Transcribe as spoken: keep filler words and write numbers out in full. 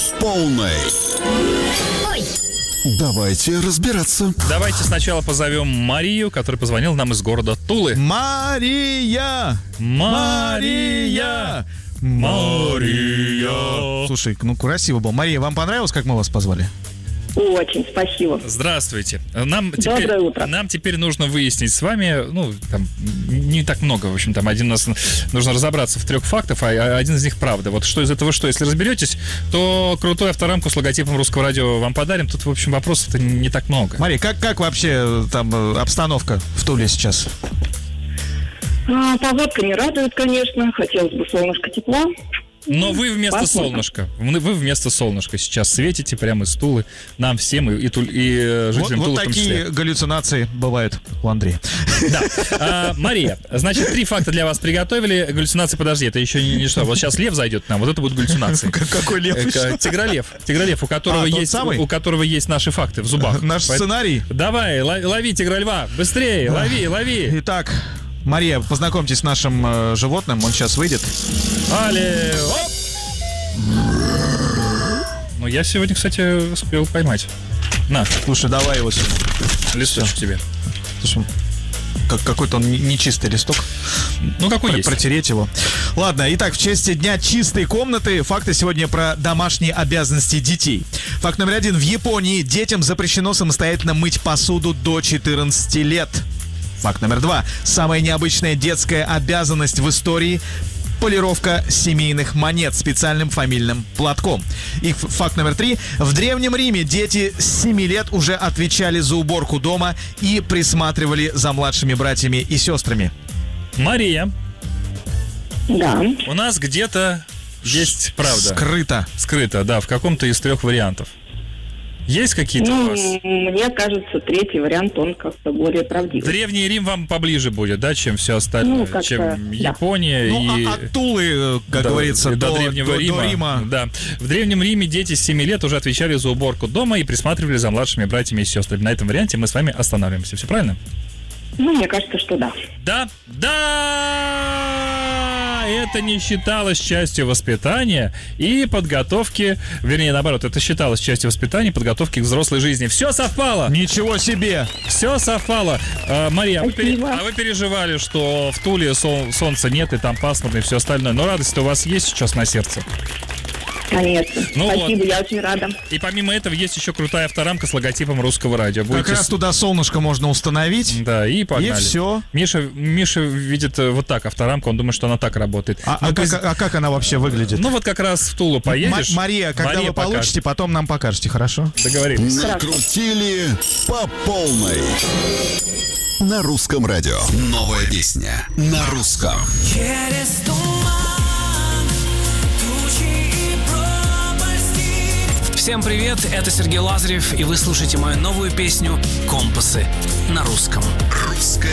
полной. Ой. Давайте разбираться. Давайте сначала позовем Марию, которая позвонила нам из города Тулы. Мария! Мария! Мария! Слушай, ну красиво было. Мария, вам понравилось, как мы вас позвали? Очень, спасибо. Здравствуйте. Нам теперь, Доброе утро. нам теперь нужно выяснить с вами, ну, там, не так много, в общем, там, один у нас нужно разобраться в трех фактах, а один из них правда. Вот что из этого что? Если разберетесь, то крутую авторамку с логотипом Русского радио вам подарим. Тут, в общем, вопросов-то не так много. Мария, как, как вообще там обстановка в Туле сейчас? А, погодка не радует, конечно. Хотелось бы солнышко тепла. Но вы вместо Посмотрим. солнышка, вы вместо солнышка сейчас светите прямо из Тулы нам всем, и, и, Туль, и э, жителям Вот, Тулы вот в том числе. такие галлюцинации бывают у Андрея. Да. А, Мария, значит, три факта для вас приготовили. Галлюцинации, подожди, это еще не, не что. Вот сейчас лев зайдет к нам, вот это будут галлюцинации. Какой лев? Э, Тигролев. Тигролев, у которого, А, тот есть, самый? у которого есть наши факты в зубах. Наш Поэтому- сценарий. Давай, лови, лови тигрольва, быстрее, лови, лови. Итак, Мария, познакомьтесь с нашим э, животным, он сейчас выйдет. Али, оп. Ну, я сегодня, кстати, успел поймать. На, Слушай, давай его сюда. листочек тебе. Слушай, как, какой-то он не- нечистый листок. Ну, какой Про- есть. Протереть его. Ладно, итак, в честь Дня чистой комнаты факты сегодня про домашние обязанности детей. Факт номер один. В Японии детям запрещено самостоятельно мыть посуду до четырнадцати лет. Факт номер два. Самая необычная детская обязанность в истории — полировка семейных монет специальным фамильным платком. И ф- факт номер три. В Древнем Риме дети с семи лет уже отвечали за уборку дома и присматривали за младшими братьями и сестрами. Мария, Да. у нас где-то есть правда. Скрыто. Скрыто, да, в каком-то из трех вариантов. Есть какие-то у Ну, вас? мне кажется, третий вариант, он как-то более правдивый. Древний Рим вам поближе будет, да, чем все остальное, Ну, как-то, чем да. Япония Ну, и... а от Тулы, э, как до- говорится, до, до, Древнего до- до Рима. Рима. Да. В Древнем Риме дети с семи лет уже отвечали за уборку дома и присматривали за младшими братьями и сестрами. На этом варианте мы с вами останавливаемся. Все правильно? Ну, мне кажется, что да. Да, да! Это не считалось частью воспитания и подготовки, вернее, наоборот, это считалось частью воспитания и подготовки к взрослой жизни. Все совпало! Ничего себе! Все совпало. А, Мария, а вы, пере- Спасибо. а вы переживали, что в Туле сол- солнца нет и там пасмурно и все остальное. Но радость-то у вас есть сейчас на сердце. Конечно. Ну Спасибо, вот. я очень рада. И помимо этого есть еще крутая авторамка с логотипом Русского радио. Как Будете раз с- туда солнышко можно установить. Да, и погнали. И все. Миша, Миша видит э, вот так авторамку, он думает, что она так работает. А, а Ну-ка, как, а как она вообще выглядит? Ну вот как раз в Тулу поедешь. М- Мария, когда Мария вы покажет. получите, потом нам покажете, хорошо? Договорились. Накрутили по полной. На Русском радио. Новая песня на русском. Через туман, тучи и пропасти. Всем привет, это Сергей Лазарев, и вы слушаете мою новую песню «Компасы» на русском. Русская